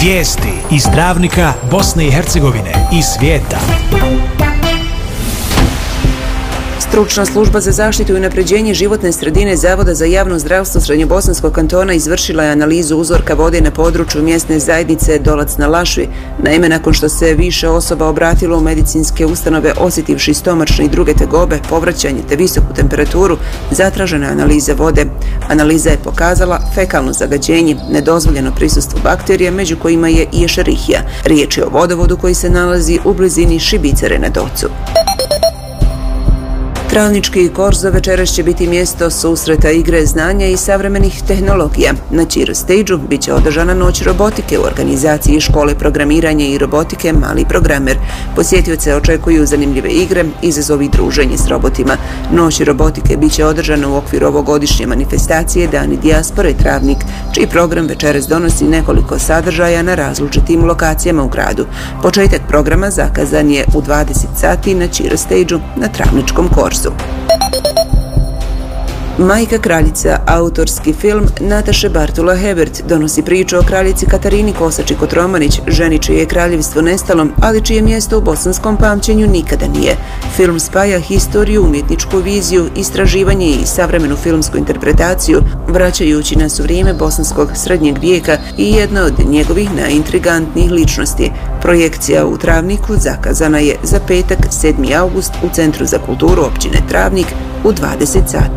Vijesti iz Travnika, Bosne i Hercegovine i svijeta. Stručna služba za zaštitu i unapređenje životne sredine Zavoda za javno zdravstvo Srednjobosanskog kantona izvršila je analizu uzorka vode na području mjesne zajednice Dolac na Lašvi. Naime, nakon što se više osoba obratilo u medicinske ustanove osjetivši stomačne i druge tegobe, povraćanje te visoku temperaturu, zatražena je analiza vode. Analiza je pokazala fekalno zagađenje, nedozvoljeno prisustvo bakterija, među kojima je i Escherichia. Riječ je o vodovodu koji se nalazi u blizini Šibicare na Docu. Travnički korzo večeras će biti mjesto susreta igre znanja i savremenih tehnologija. Na Cheer Stage-u bit će održana noć robotike u organizaciji škole programiranja i robotike Mali programer. Posjetioce očekuju zanimljive igre, izazovi i druženje s robotima. Noć robotike bit će održana u okviru ovogodišnje manifestacije Dani dijaspore Travnik, čiji program večeras donosi nekoliko sadržaja na različitim lokacijama u gradu. Početak programa zakazan je u 20 sati na Cheer Stage-u na Travničkom korzu. Majka kraljica, autorski film Nataše Bartula Hebert, donosi priču o kraljici Katarini Kosači-Kotromanić, ženi čije je kraljevstvo nestalo, ali čije mjesto u bosanskom pamćenju nikada nije. Film spaja historiju, umjetničku viziju, istraživanje i savremenu filmsku interpretaciju, vraćajući nas u vrijeme bosanskog srednjeg vijeka i jedna od njegovih najintrigantnijih ličnosti. Projekcija u Travniku zakazana je za petak 7. august u Centru za kulturu općine Travnik u 20 sati.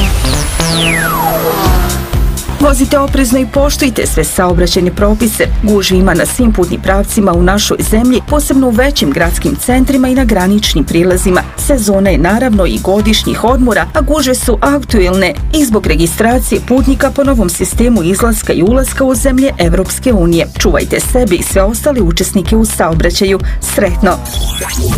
Vozite oprezno i poštujte sve saobraćajne propise. Gužvi ima na svim putnim pravcima u našoj zemlji, posebno u većim gradskim centrima i na graničnim prilazima. Sezona je naravno i godišnjih odmora, a gužve su aktuelne i zbog registracije putnika po novom sistemu izlaska i ulaska u zemlje Evropske unije. Čuvajte sebe i sve ostale učesnike u saobraćaju. Sretno!